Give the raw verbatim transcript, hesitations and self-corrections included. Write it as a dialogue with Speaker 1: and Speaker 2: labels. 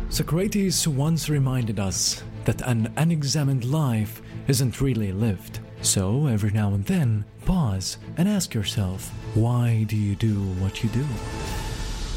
Speaker 1: Socrates once reminded us that an unexamined life isn't really lived. So every now and then, pause and ask yourself, why do you do what you do?